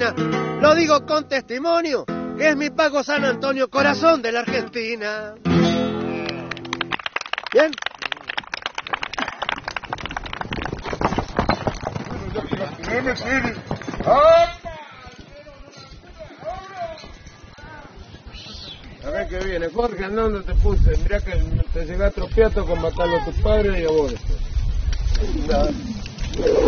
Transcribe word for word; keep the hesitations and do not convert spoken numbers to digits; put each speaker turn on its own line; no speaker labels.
Argentina. Lo digo con testimonio, que es mi pago San Antonio, corazón de la Argentina. ¿Bien?
A ver qué viene. Jorge, ¿a dónde te puse? Mirá que te llega a tropiato con matarlo a tus padres y a vos después.